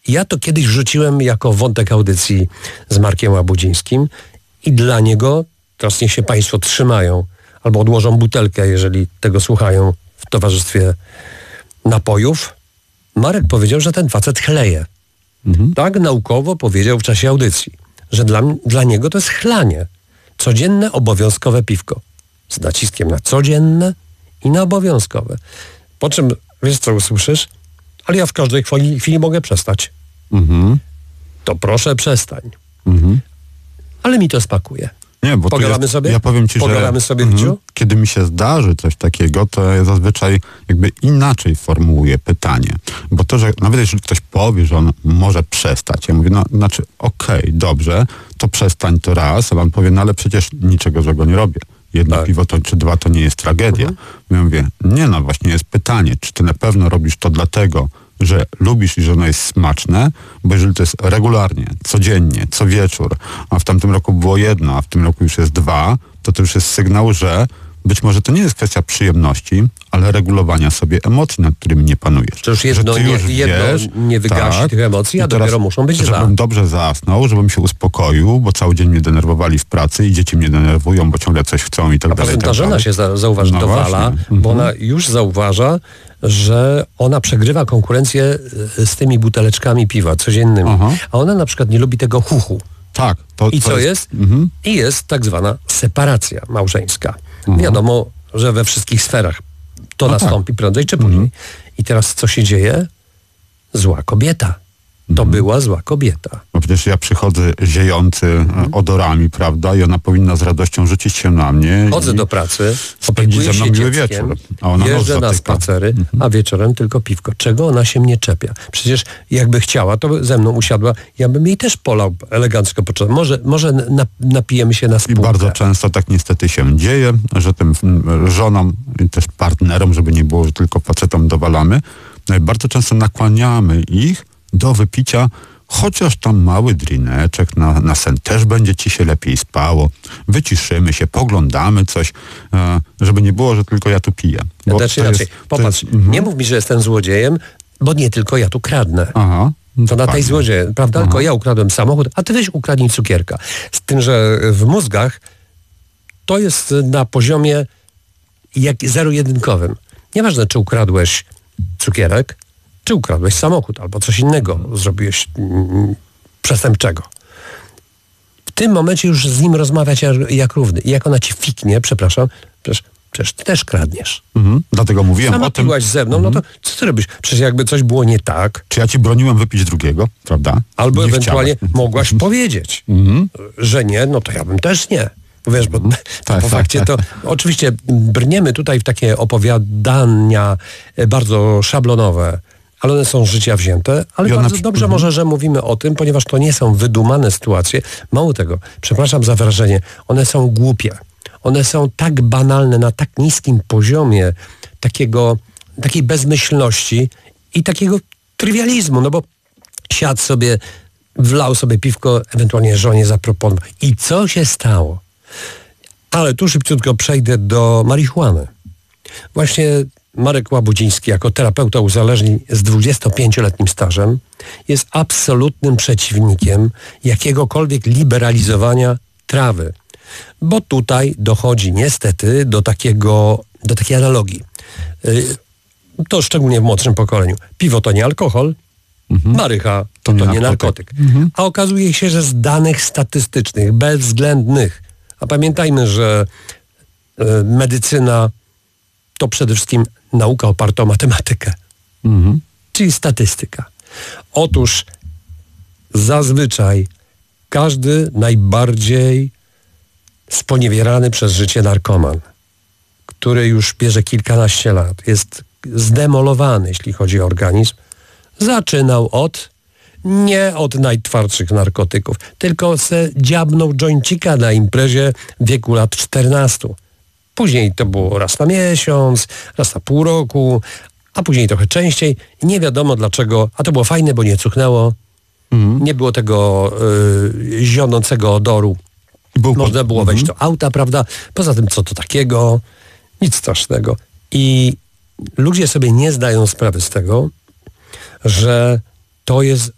Ja to kiedyś wrzuciłem jako wątek audycji z Markiem Łabudzińskim i dla niego, teraz niech się państwo trzymają, albo odłożą butelkę, jeżeli tego słuchają w towarzystwie napojów. Marek powiedział, że ten facet chleje. Tak naukowo powiedział w czasie audycji, że dla niego to jest chlanie. Codzienne, obowiązkowe piwko. Z naciskiem na codzienne i na obowiązkowe. Po czym, wiesz co usłyszysz? Ale ja w każdej chwili mogę przestać. To proszę przestań. Ale mi to smakuje. Nie, bo pogadamy sobie? Ja powiem ci, pogadamy że sobie w życiu? Kiedy mi się zdarzy coś takiego, to ja zazwyczaj jakby inaczej formułuję pytanie. Bo to, że nawet jeżeli ktoś powie, że on może przestać, ja mówię, no znaczy okej, dobrze, to przestań to raz, ale on powie, no ale przecież niczego złego nie robię. Jedno piwo to, czy dwa to nie jest tragedia. Ja mówię, nie no, właśnie jest pytanie, czy ty na pewno robisz to dlatego, że lubisz i że ono jest smaczne, bo jeżeli to jest regularnie, codziennie, co wieczór, a w tamtym roku było jedno, a w tym roku już jest dwa, to już jest sygnał, że być może to nie jest kwestia przyjemności, ale regulowania sobie emocji, nad którymi nie panujesz. To już jedno nie wygasi tych emocji, a dopiero muszą być dwa. Żebym dobrze zasnął, żebym się uspokoił, bo cały dzień mnie denerwowali w pracy i dzieci mnie denerwują, bo ciągle coś chcą i tak dalej. A ta żona się zauważy, dowala, bo ona już zauważa, że ona przegrywa konkurencję z tymi buteleczkami piwa codziennymi. A ona na przykład nie lubi tego chuchu. Tak. I co jest? I jest tak zwana separacja małżeńska. Wiadomo, że we wszystkich sferach to nastąpi prędzej czy później. I teraz co się dzieje? Zła kobieta. To była zła kobieta. No przecież ja przychodzę ziejący odorami, prawda? I ona powinna z radością rzucić się na mnie. Chodzę do pracy, spędzić ze mną miły dzieckiem, wieczór. A ona jeżdżę na spacery, a wieczorem tylko piwko. Czego ona się mnie czepia? Przecież jakby chciała, to by ze mną usiadła, ja bym jej też polał elegancko podczas. Może napijemy się na spółkę. I bardzo często tak niestety się dzieje, że tym żonom i też partnerom, żeby nie było, że tylko facetom dowalamy, bardzo często nakłaniamy ich do wypicia chociaż tam mały drineczek na sen. Też będzie ci się lepiej spało. Wyciszymy się, poglądamy coś, żeby nie było, że tylko ja tu piję. Inaczej. Popatrz, nie mów mi, że jestem złodziejem, bo nie tylko ja tu kradnę. To na tej złodzieje, prawda? Tylko ja ukradłem samochód, a ty weź ukradnij cukierka. Z tym, że w mózgach to jest na poziomie zero-jedynkowym. Nieważne, czy ukradłeś cukierek, czy ukradłeś samochód, albo coś innego zrobiłeś przestępczego. W tym momencie już z nim rozmawiać jak równy. I jak ona ci fiknie, przepraszam, przecież ty też kradniesz. Dlatego mówiłem sama o tym. piłaś ze mną, no to co ty robisz? Przecież jakby coś było nie tak. Czy ja ci broniłem wypić drugiego, prawda? Albo nie ewentualnie mogłaś powiedzieć, że nie, no to ja bym też nie. Wiesz, bo po fakcie to oczywiście brniemy tutaj w takie opowiadania bardzo szablonowe, ale one są z życia wzięte, ale bardzo dobrze może, że mówimy o tym, ponieważ to nie są wydumane sytuacje. Mało tego, przepraszam za wrażenie, one są głupie. One są tak banalne, na tak niskim poziomie takiej bezmyślności i takiego trywializmu, no bo siadł sobie, wlał sobie piwko, ewentualnie żonie zaproponował. I co się stało? Ale tu szybciutko przejdę do marihuany. Właśnie Marek Łabudziński jako terapeuta uzależnień z 25-letnim stażem jest absolutnym przeciwnikiem jakiegokolwiek liberalizowania trawy. Bo tutaj dochodzi niestety do takiej analogii. To szczególnie w młodszym pokoleniu. Piwo to nie alkohol, marycha to nie narkotyk. A okazuje się, że z danych statystycznych, bezwzględnych, a pamiętajmy, że medycyna to przede wszystkim nauka oparta o matematykę, czyli statystyka. Otóż zazwyczaj każdy najbardziej sponiewierany przez życie narkoman, który już bierze kilkanaście lat, jest zdemolowany, jeśli chodzi o organizm, zaczynał nie od najtwardszych narkotyków, tylko se dziabnął joincika na imprezie w wieku lat 14. Później to było raz na miesiąc, raz na pół roku, a później trochę częściej. Nie wiadomo dlaczego, a to było fajne, bo nie cuchnęło. Nie było tego zionącego odoru. Można było wejść do auta, prawda? Poza tym, co to takiego? Nic strasznego. I ludzie sobie nie zdają sprawy z tego, że to jest